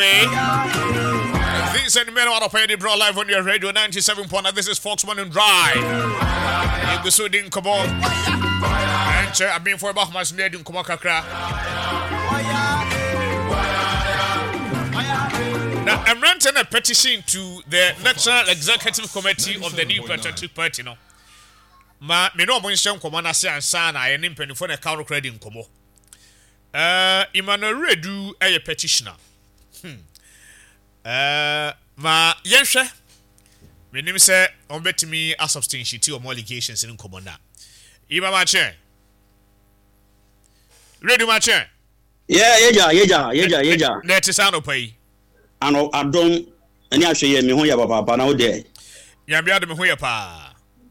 This and many out of Eddie Bro live on your radio 97.9. This is Foxman and Drive. In the Sweden, come on. And I've been for about my snare in Kumakakra. Now, I'm renting a petition to the National Executive Committee of the New Patriotic Party. No, me no mo nhyem komo na se ansa na ye ne mpanifo na account credit komo. Emmanuel Redu a petitioner. Ma yenhwe menim se on betimi a substantiate or allegations in komo na. Iba ma che. Redu ma che. Yeah. Let us know pay. Ano adom ani ahwe me ho ya papa na wo de. Ya bia de me ho ya pa.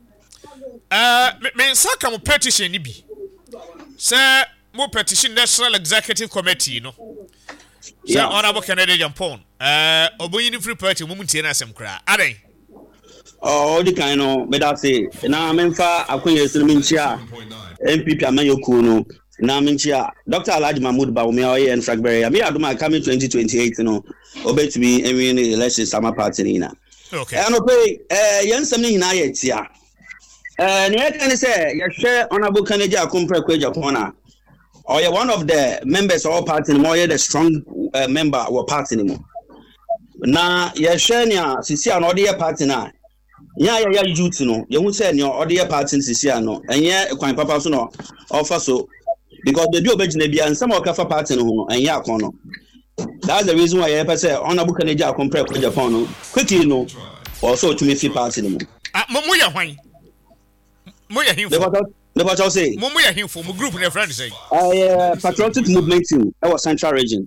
Me saka mo petition ni bi. Say mo petition National Executive Committee no. Say honorable Kennedy Jampon. Oboyi ni free party mo muntie na asem kra. Aden. Oh, the kind no me da say na memfa akonya esiriminchia MPP amanyoku no. Na minchia Dr. Alhaji Mahmoud Bawumia oye en Fragberia. Me aduma coming 2028 no. Obetumi enwin election sama party na. Okay. Ano pay yensam ni na yetia. Ne can say you share honorable Kennedy Akumpre Kwejapona. Or you one of the members of our party more the strong member of our party no. Na you share nya sisi an other party na. Nya ya youth no. You hu say nya other party sisi ano. Enye kwan papa so no offer so because the do obejina bia and some of kafa party no enye akon no. That's the reason why I say honorable Kennedy Akumpre Kwejapona no. Quickly no also to me fit party no. Mo ya hwan. Mo ya hinfo. The what I'll say. Mo ya hinfo mo group na friend say. Patriotic movement team. That was Central Region.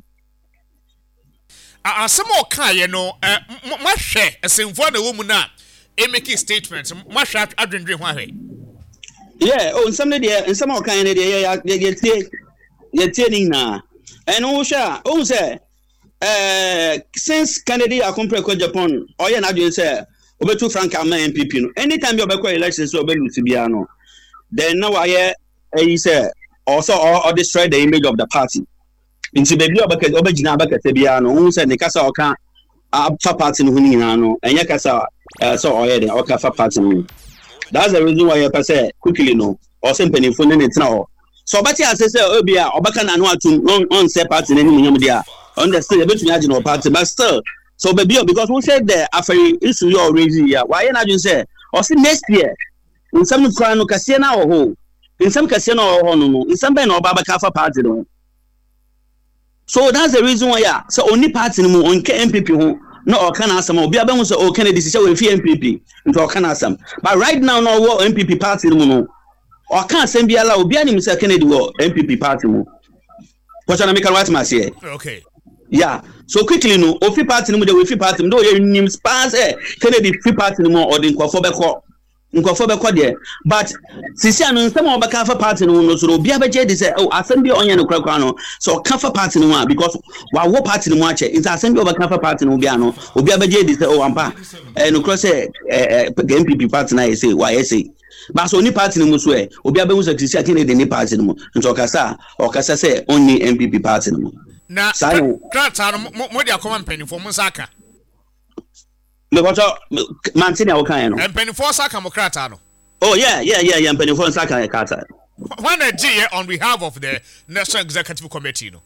Some more kai no ma hwe esenfo na wo mu na e make statements ma hwe adwendwen ho ahwe. Yeah, in some more kind of ye tie na. And who say since Kennedy Akumpre Kwejapon oye na adwen say obetu Frank Ama MPP no anytime you obekwa elections so obelu bia no then now I say also or destroy the image of the party into baby obegina abakete bia no who say ne kasa oka fa party no nyina no enye kasa so oye de oka fa party no. That's the reason why I say quickly no or simply phone ne tina so obati asese obia obaka na no atum on say party na nyam dia understand ebetumi age no party but still so baby because we said there after issue you already here why na you say or see next year in some kran no kase na ho in some kase na ho no in some be na oba baka fa party no. So that's the reason why so only party no on MPP ho no o kana asam obi abahu so o Kennedy say we fi MPP into o kana asam but right now no wo MPP party no o kan asam bia la obi anim say Kennedy wo MPP party mo ko chana make what ma say. Okay. Yeah, so quickly no, ofi party no de we fi party no ye nim spas Kennedy fi party no or the nkofo beko there. But sisi anu some of baka party no so obi abeje dey say oh asem bi onye no krakra no so kafa party no because wa wo party no ache is asem bi obaka party no bia no obi abeje dey say oh ampa no cross say MPP party na say why say but so ni party no so obi abehu say sisi Kennedy ni party no nso okasa say only MPP party no. Na krata no mo dia koma mpanifo mo saka. Me wacho mantini awokan no. Mpanifo saka mo krata no. Oh yeah, mpanifo saka krata. When a G on behalf of the National Executive Committee no.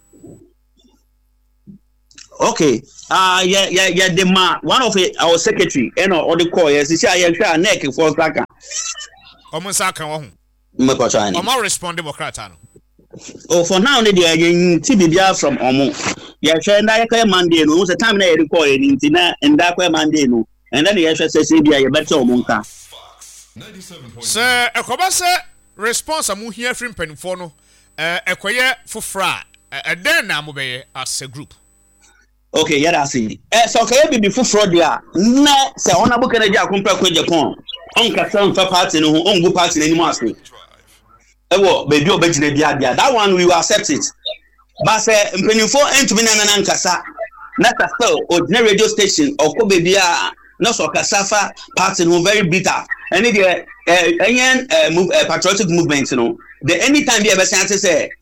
Okay. Yeah the man one of our secretary or the call yes see I share neck for saka. Omo saka wo hu. Me wacho ani. Omo respond krata no. Oh, for now, they are getting TBBR from Omo. Yeah, share that Monday. No, the time they record in Tina and that Monday. No, and then the actual says, "Be a better Omonka." Sir, a Kobasa response. I'm here from Penfono. A quiet for fra. And then I'm obey as a group. Okay, yeah, I see. So, can you be before fraud? Yeah, no, say on a book and a jack compared with Japan. On Castle for party, no, on good party anymore. Baby obejine bia that one we will accept it but say mpenifo entumi na nkasa na still ordinary radio station okọ baby na so kasafa party no very bitter and the patriotic movement no the anytime be ever say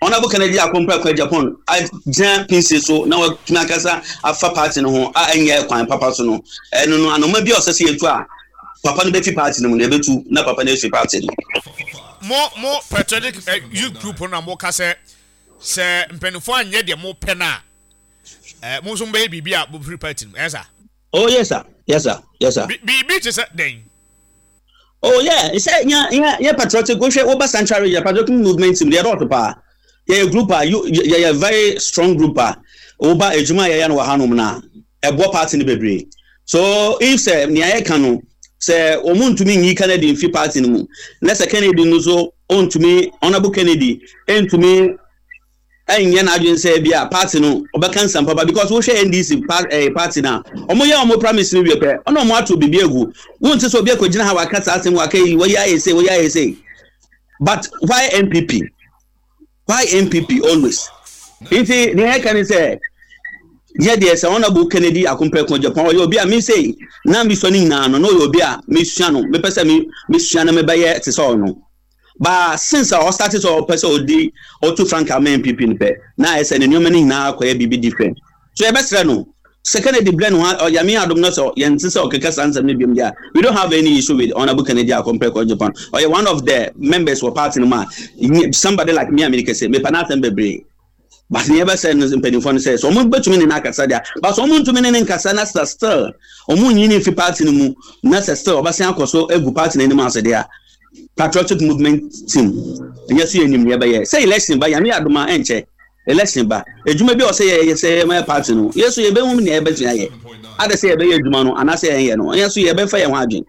Honorable Kennedy Akompra kwa Japan I jan pieces so na wa tuna kasa afa party no ho a enye kwan papa so no eno no anoma bi osese yetu a papa no be fi party no na betu na papa no fi party no more patriotic youth group na mo ka se mpenifo anye de mo pe na mo so mbe bibia a bo free party no yes sir. Oh yes sir, yes sir, yes sir. Be just then. Oh yeah, it's yeah patriotic go share over central region patriotic movement team they are not pa. Yeah group you very strong group over ejuma ya no hanom na ebo party ni bebre. So if say nia ye kan no say omuntumi nyi Kennedy fi party ni mu. Na say Kennedy no so ontumi honorable Kennedy entumi enye na adwen say bia party no obeka nsam papa because wo share NDC party na omo ye omo promise ni we pe ono omo ato bibi egu wonte so obi akogina ha wakata asem wakai wo ya say but why MPP always inti ne can say yeah there say honorable Kennedy Akompra kwa Japan yo obi a me say na mi so ni na no yo obi a me sua no me pese me sua na me baye te so no. But since I started to person odi or to frank MPP npe na ese ne nyoma ni na akoye bibi different so e besra no second the blend one or yami adom no so yente se okeka sansam ne biom dia we don't have any issue with honorable Kennedy Akompra kwa Japan or one of the members were party no man somebody like me America say me panata bebre but never say no mpanyfo no say so mo betumi ne na akasa dia but so mo ntumi ne nkasa na still omo nyini fi party no mu na still obasan akoso egu party na ni ma dia patriotic movement team yes you enim ye say election ba yami adoma enche election ba ejuma bi o say my party no yes you be hum ne e betu aye ada say e be ejuma no ana say enye no yes you be fa ye ho adwen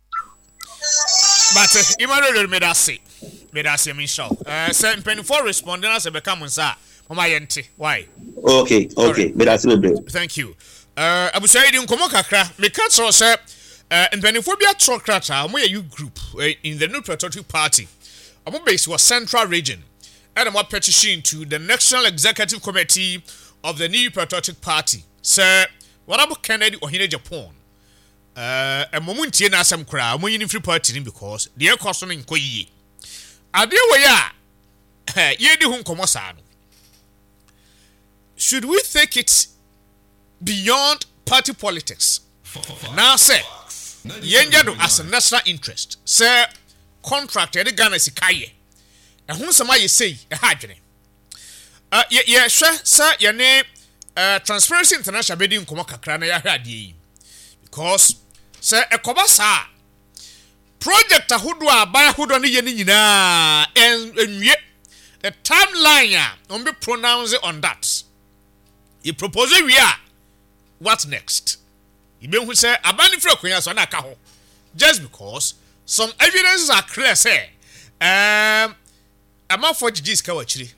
but Emmanuel medase me show say mpenifo responding as e be come nsa mama yente why okay medase be thank you abusaidi nkomo kakra me ka tro say mpenifo bi atro krata mo you group in the New Patriotic Party amo base was Central Region and amo petition to the National Executive Committee of the New Patriotic Party sir Honorable Kennedy Ohine Japan momuntie na asem kra mo yin free party because the cost no nko yie ade we ya ye di hu nkomo saa no should we take it beyond party politics now say yenjado as a national interest say contract e Ghana sikaye ehun sama ye sei e ha adwene ye hwe sa ye ne Transparency International bedi nkomo kakra na ya hwe ade yi because say ekoba sa project ahodo aba ahodo ne ye ni nyina enwie the timeline on be pronounce on that you propose we are what next you who say abani frequency so na ka ho just because some evidences are clear say amount for GG's ka wachiri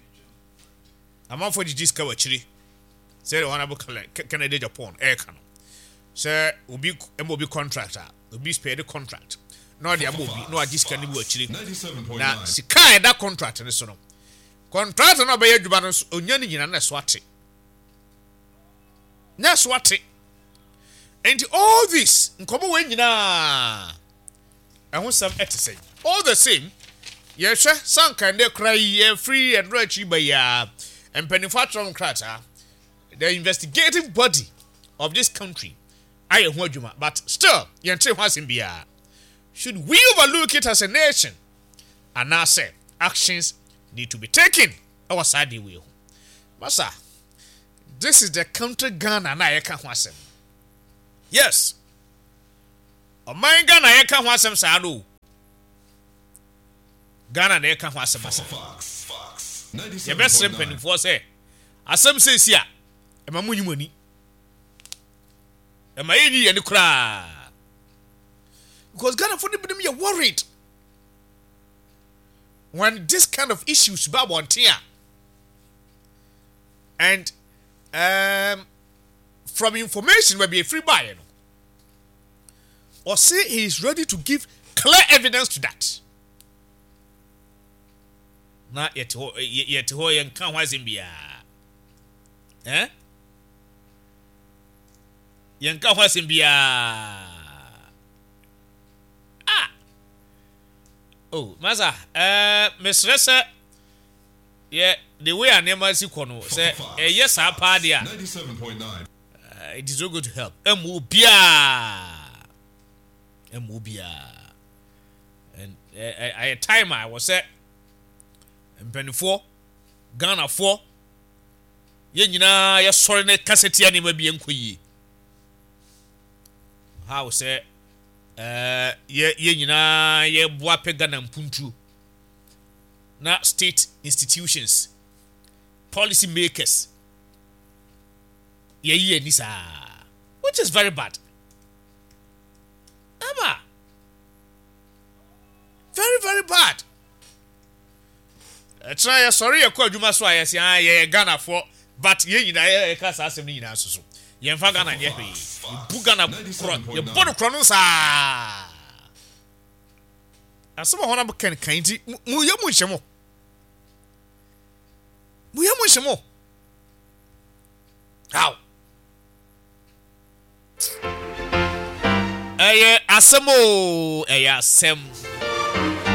say the honorable Kennedy Japan ka no say obi contractor obi spare the contract no the amobi no agis ka ni wachiri na sika that contract ne so no contract no be adwuma no onya ni nyina na swate and all this nkomo we nyina ehun sam say all the same ye hwe sanka ne krai ye free and rich ya and manufacturing krata the investigative body of this country aye ho adwuma but still ye ntre ho asem bia should we overlook it as a nation and now say actions need to be taken our side we masa this is the country Ghana na ye ka ho asem. Yes. O man Ghana ye ka ho asem sa no. Ghana na ye ka ho asem asa. Ye be simple for say asem say sia e ma munyi mani. E ma yini ye ni kra. Because Ghana for them you worried when this kind of issues ba bontia. And from information will be a free buyer no? Or say he is ready to give clear evidence to that. Na yet ho yen kan wazim bia. Yen kan wazim bia. Oh, Maza, Miss Ressa, yeah, the way I never see kono say yes I party 97.9 it is so good to help Mubia and a time I was at mpanifo Ghana 4 ye nyina ye sori ne cassette ya ne ma bi enkoyi how say ye nyina ye boa pe Ghana mpuntu na state institutions policy makers ye ni sa which is very bad Emma very very bad try sorry you call Juma so yes ye Ghana for but ye nyina ye ka sa asem ni nyina so ye mfa Ghana ye hwe bu Ghana kro ye bono kro no sa asem ho na be kan ti mu ye mu nhemo how asemo asem